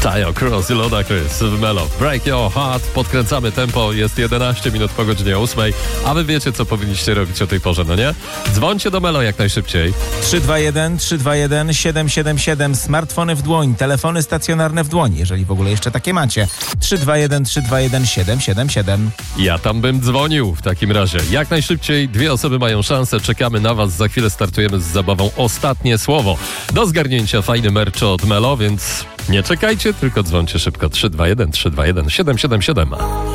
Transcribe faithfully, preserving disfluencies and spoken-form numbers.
Tayo Cruz i Ludacris w Melo. Break Your Heart. Podkręcamy tempo. Jest jedenaście minut po godzinie ósmej. A wy wiecie, co powinniście robić o tej porze, no nie? Dzwońcie do Melo jak najszybciej. trzy dwa jeden, trzy dwa jeden, siedem siedem siedem. Smartfony w dłoń, telefony stacjonarne w dłoń, jeżeli w ogóle jeszcze takie macie. trzy dwa jeden, trzy dwa jeden, siedem siedem siedem. Ja tam bym dzwonił w takim razie. Jak najszybciej. Dwie osoby mają szansę. Czekamy na was. Za chwilę startujemy z zabawą Ostatnie Słowo. Do zgarnięcia fajny merch od Melo, więc nie czekajcie, tylko dzwońcie szybko. trzy dwa jeden, trzy dwa jeden, siedem siedem siedem.